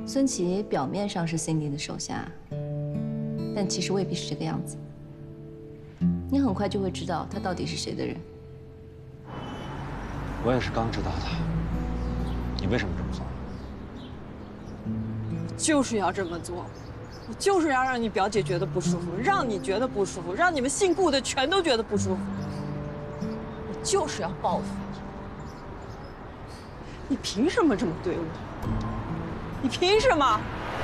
孙琦表面上是 Cindy 的手下，但其实未必是这个样子。你很快就会知道他到底是谁的人。 我也是刚知道的。你为什么这么做？ 就是要这么做，我就是要让你表姐觉得不舒服，让你觉得不舒服，让你们姓顾的全都觉得不舒服。我就是要报复你。你凭什么这么对我？你凭什么？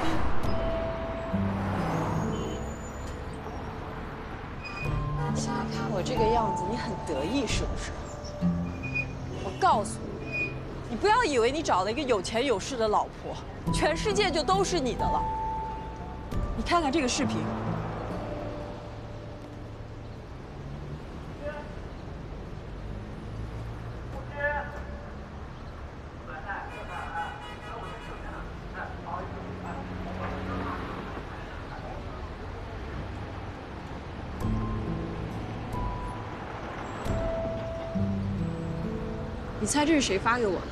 现在看我这个样子，你很得意是不是？我告诉你，你不要以为你找了一个有钱有势的老婆，全世界就都是你的了。你看看这个视频。你猜这是谁发给我的？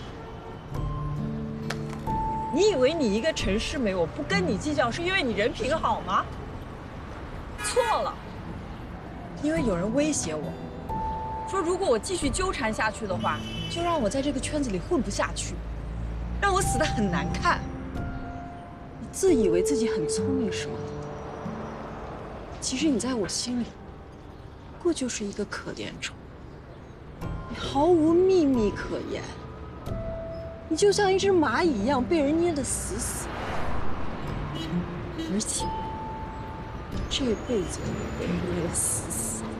你以为你一个陈世美，我不跟你计较，是因为你人品好吗？错了，因为有人威胁我，说如果我继续纠缠下去的话，就让我在这个圈子里混不下去，让我死得很难看。你自以为自己很聪明是吗？其实你在我心里，不过就是一个可怜虫。你毫无秘密可言，你就像一只蚂蚁一样被人捏得死死的，而且这辈子都会被人捏得死死的。